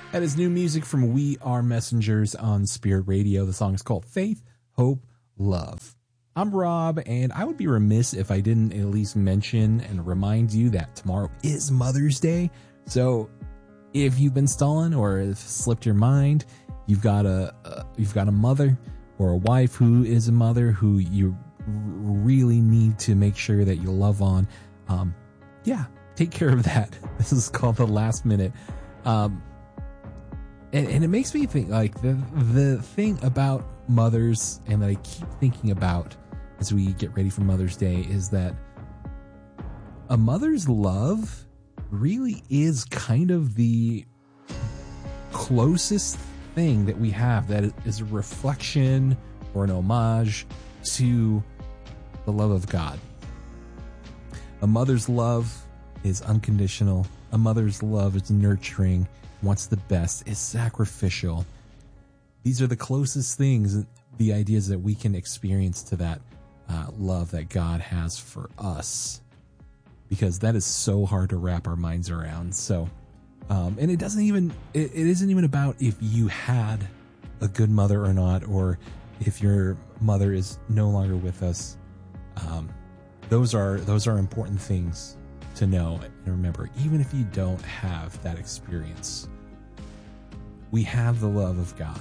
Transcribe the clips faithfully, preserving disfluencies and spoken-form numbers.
That is new music from We Are Messengers on Spirit Radio. The song is called Faith, Hope, Love. I'm Rob, and I would be remiss if I didn't at least mention and remind you that tomorrow is Mother's Day. So if you've been stalling or if slipped your mind, you've got a uh, you've got a mother or a wife who is a mother who you r- really need to make sure that you love on. Um, yeah, take care of that. This is called The Last Minute. Um, And, and it makes me think, like, the the thing about mothers, and that I keep thinking about as we get ready for Mother's Day, is that a mother's love really is kind of the closest thing that we have that is a reflection or an homage to the love of God. A mother's love is unconditional. A mother's love is nurturing, wants the best, is sacrificial. These are the closest things, the ideas that we can experience to that uh, love that God has for us, because that is so hard to wrap our minds around. So, um, and it doesn't even, it, it isn't even about if you had a good mother or not, or if your mother is no longer with us. Um, those are, those are important things to know and remember. Even if you don't have that experience, we have the love of God.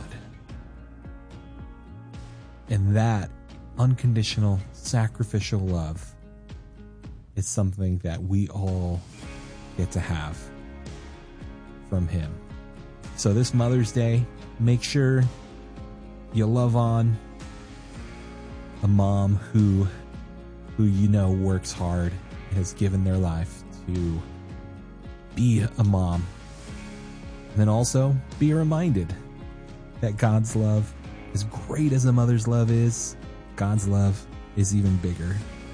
And that unconditional, sacrificial love is something that we all get to have from Him. So this Mother's Day, make sure you love on a mom who, who you know works hard, has given their life to be a mom. And then also be reminded that God's love, as great as a mother's love is, God's love is even bigger.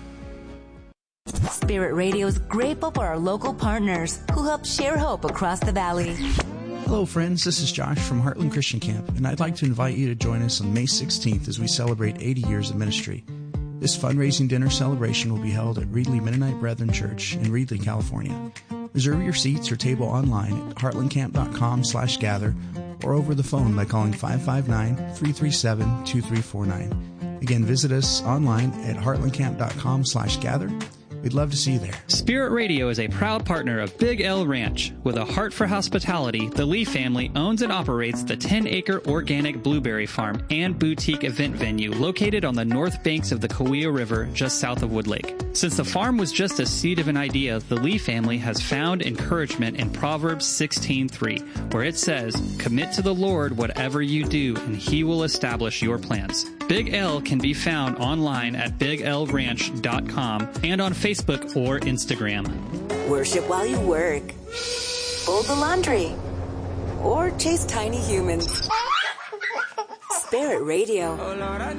Spirit Radio is grateful for our local partners who help share hope across the valley. Hello, friends. This is Josh from Heartland Christian Camp, and I'd like to invite you to join us on May sixteenth as we celebrate eighty years of ministry. This fundraising dinner celebration will be held at Reedley Mennonite Brethren Church in Reedley, California. Reserve your seats or table online at heartlandcamp.com slash gather or over the phone by calling five five nine, three three seven, two three four nine. Again, visit us online at heartlandcamp.com slash gather. We'd love to see you there. Spirit Radio is a proud partner of Big L Ranch. With a heart for hospitality, the Lee family owns and operates the ten-acre organic blueberry farm and boutique event venue located on the north banks of the Kaweah River just south of Woodlake. Since the farm was just a seed of an idea, the Lee family has found encouragement in Proverbs sixteen three, where it says, "Commit to the Lord whatever you do, and He will establish your plans." Big L can be found online at big l ranch dot com and on Facebook or Instagram. Worship while you work. Fold the laundry. Or chase tiny humans. Spirit Radio.